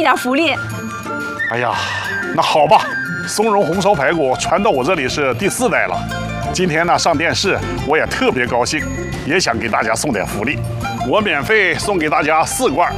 点福利。 哎呀，那好吧，松茸红烧排骨传到我这里是第4代了。今天呢上电视，我也特别高兴，也想给大家送点福利。我免费送给大家4罐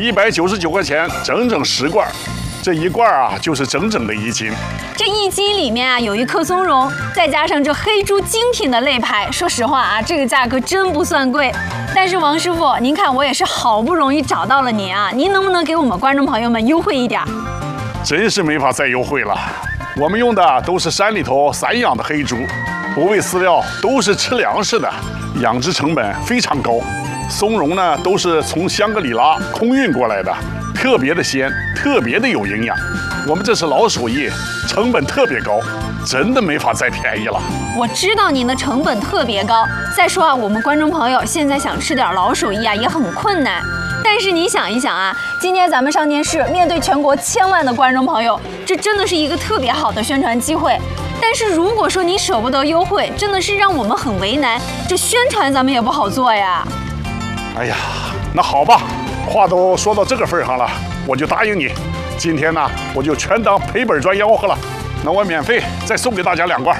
，199块钱，整整10罐。这1罐啊，就是整整的1斤。 这1斤里面啊有1颗松茸，再加上这黑猪精品的肋排，说实话啊，这个价格真不算贵。但是王师傅，您看我也是好不容易找到了您啊，您能不能给我们观众朋友们优惠一点？ 真是没法再优惠了。我们用的都是山里头散养的黑猪，不喂饲料，都是吃粮食的，养殖成本非常高。松茸呢都是从香格里拉空运过来的，特别的鲜，特别的有营养。我们这是老手艺，成本特别高，真的没法再便宜了。 我知道您的成本特别高，再说啊，我们观众朋友现在想吃点老手艺啊也很困难。但是你想一想啊，今天咱们上电视，面对全国千万的观众朋友，这真的是一个特别好的宣传机会。但是如果说你舍不得优惠，真的是让我们很为难，这宣传咱们也不好做呀。 哎呀，那好吧，话都说到这个份上了，我就答应你。今天呢，我就全当赔本赚吆喝了。那我免费再送给大家2罐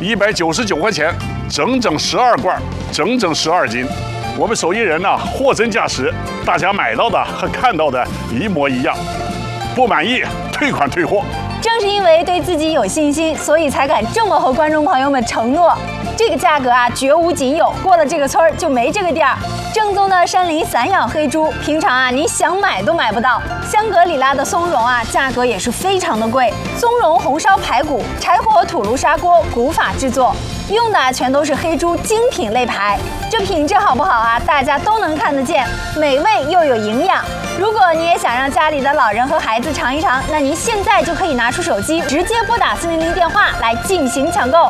，199块钱，整整12罐，整整12斤。我们手艺人呢，货真价实，大家买到的和看到的一模一样。不满意退款退货。 正是因为对自己有信心，所以才敢这么和观众朋友们承诺。这个价格啊，绝无仅有，过了这个村儿就没这个店儿。正宗的山林散养黑猪，平常啊你想买都买不到。香格里拉的松茸啊，价格也是非常的贵。松茸红烧排骨，柴火土炉砂锅古法制作，用的全都是黑猪精品肋排。这品质好不好啊？大家都能看得见，美味又有营养。如果你也想让家里的老人和孩子尝一尝，那您现在就可以拿出手机，直接拨打400电话来进行抢购。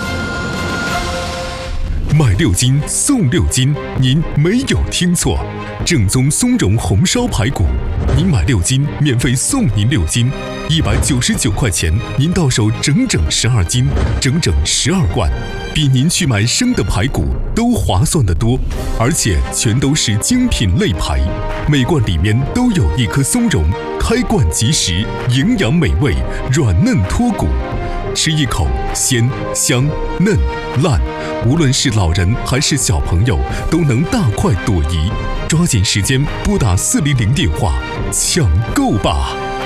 买6斤送6斤，您没有听错，正宗松茸红烧排骨，您买6斤免费送您6斤，199块钱，您到手整整12斤，整整12罐，比您去买生的排骨都划算得多，而且全都是精品肋排，每罐里面都有1颗松茸，开罐即食，营养美味，软嫩脱骨。吃一口鲜香嫩烂，无论是老人还是小朋友都能大快朵颐。抓紧时间拨打400电话抢购吧！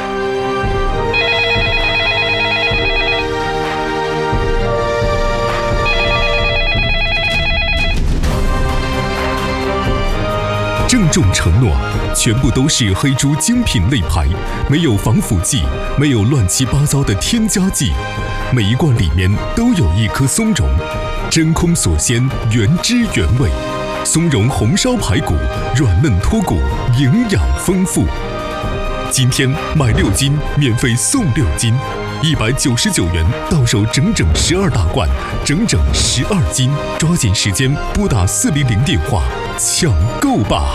郑重承诺，全部都是黑猪精品肋排，没有防腐剂，没有乱七八糟的添加剂。每一罐里面都有1颗松茸，真空锁鲜，原汁原味。松茸红烧排骨，软嫩脱骨，营养丰富。今天买6斤免费送6斤，199元到手整整12大罐，整整12斤。抓紧时间拨打400电话抢购吧！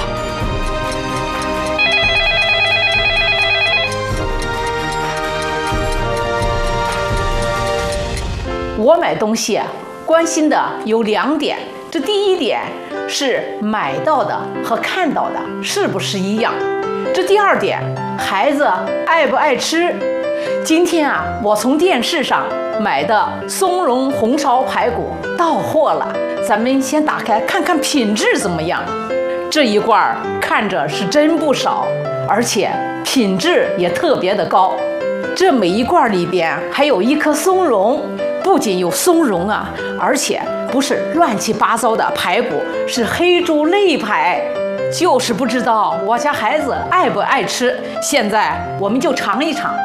我买东西啊，关心的有2点。这第一点是买到的和看到的是不是一样？这第2点，孩子爱不爱吃？今天啊，我从电视上买的松茸红烧排骨到货了，咱们先打开看看品质怎么样。这一罐看着是真不少，而且品质也特别的高。这每一罐里边还有1颗松茸，不仅有松茸啊，而且不是乱七八糟的排骨，是黑猪肋排。就是不知道我家孩子爱不爱吃，现在我们就尝一尝。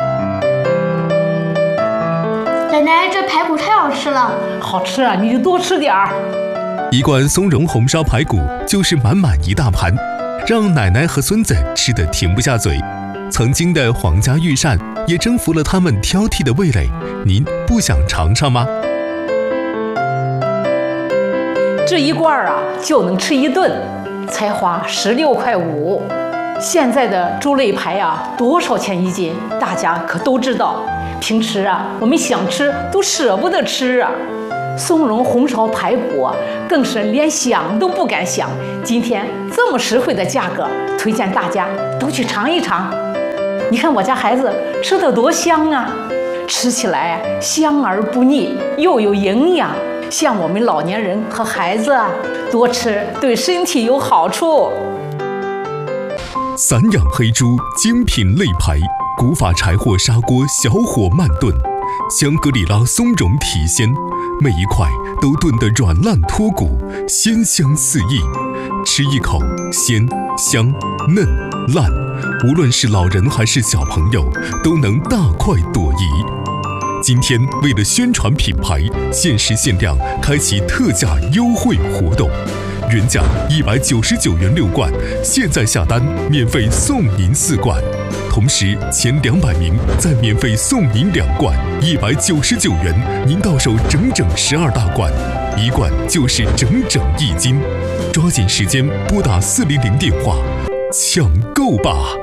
奶奶，这排骨太好吃了。 好吃啊，你就多吃点儿。 1罐松茸红烧排骨就是满满一大盘，让奶奶和孙子吃得停不下嘴。曾经的皇家御膳也征服了他们挑剔的味蕾，您不想尝尝吗？ 这一罐啊就能吃1顿，才花16.5块。现在的猪肋排啊，多少钱1斤？大家可都知道。平时啊，我们想吃都舍不得吃啊。松茸红烧排骨啊，更是连想都不敢想。今天这么实惠的价格，推荐大家都去尝一尝。 你看我家孩子吃得多香啊，吃起来香而不腻，又有营养。像我们老年人和孩子多吃，对身体有好处。 散养黑猪精品肋排，古法柴火砂锅小火慢炖，香格里拉松茸体鲜，每一块都炖得软烂脱骨，鲜香四溢。吃一口，鲜香嫩烂，无论是老人还是小朋友，都能大快朵颐。今天为了宣传品牌，限时限量开启特价优惠活动，原价199元6罐，现在下单免费送您4罐，同时前200名再免费送您2罐，199元您到手整整12大罐，1罐就是整整1斤，抓紧时间拨打400电话抢购吧。